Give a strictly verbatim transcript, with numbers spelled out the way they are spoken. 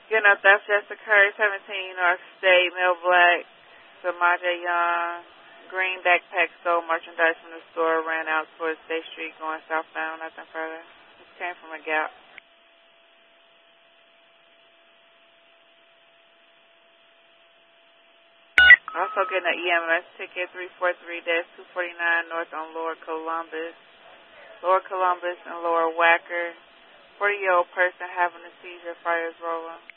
You know, theft just occurred. seventeen North State, male black, Samaja Young, green backpack stole merchandise from the store, ran out towards State Street going southbound, nothing further. This came from a gap. Also getting an E M S ticket, three four three two four nine North on Lower Columbus. Lower Columbus and Lower Wacker. forty-year-old person having a seizure, fires rolling.